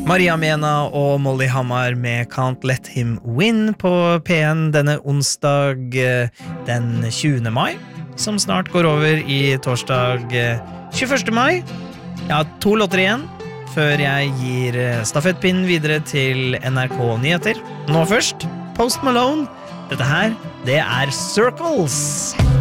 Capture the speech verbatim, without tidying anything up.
Maria Mena og Molly Hammar med Can't Let Him Win på P en denne onsdag eh, den tjuende mai, som snart går over i torsdag eh, tjueførste mai. Jeg har to låter igjen, før jeg gir eh, stafettpinnen videre til N R K Nyheter. Nå først, Post Malone. Dette her, det er Circles.